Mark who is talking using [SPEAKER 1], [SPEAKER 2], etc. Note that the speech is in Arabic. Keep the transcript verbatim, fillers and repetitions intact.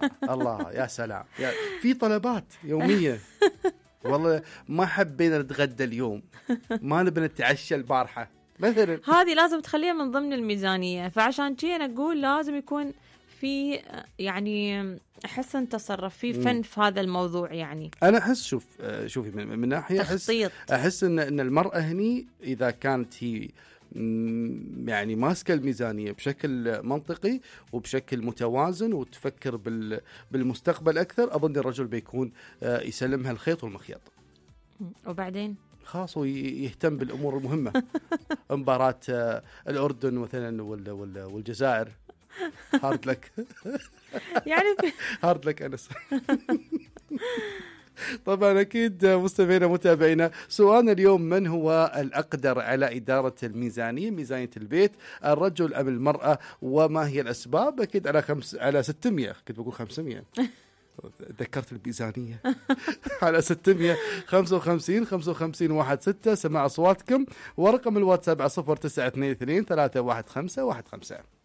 [SPEAKER 1] الله يا سلام، يا في طلبات يومية. والله ما حبينا نتغدى اليوم، ما نبي نتعشى البارحة مثلا.
[SPEAKER 2] هذه لازم تخليها من ضمن الميزانية. فعشان شيء أنا أقول لازم يكون في يعني حسن تصرف، في فن في هذا الموضوع. يعني
[SPEAKER 1] أنا أحس شوف شوفي من, من ناحية أحس
[SPEAKER 2] تخطيط.
[SPEAKER 1] أحس إن إن المرأة هني إذا كانت هي يعني ماسكة الميزانية بشكل منطقي وبشكل متوازن وتفكر بال بالمستقبل أكثر، أظن الرجل بيكون يسلمها الخيط والمخيط.
[SPEAKER 2] وبعدين
[SPEAKER 1] خاص ويهتم بالأمور المهمة. مباراة الأردن مثلا ولا ولا والجزائر، هارد لك
[SPEAKER 2] يعني
[SPEAKER 1] هارد لك أنس. طبعا أكيد مستمعينا متابعينا، سؤالنا اليوم من هو الأقدر على إدارة الميزانية، ميزانية البيت، الرجل أم المرأة، وما هي الأسباب؟ أكيد على خمس على ستمية، كنت بقول خمسمية، ذكرت الميزانية. على ستمية خمسة وخمسين خمسة وخمسين واحد ستة. سمع أصواتكم، ورقم الواتساب على صفر تسعة اثنين اثنين ثلاثة واحد خمسة واحد خمسة.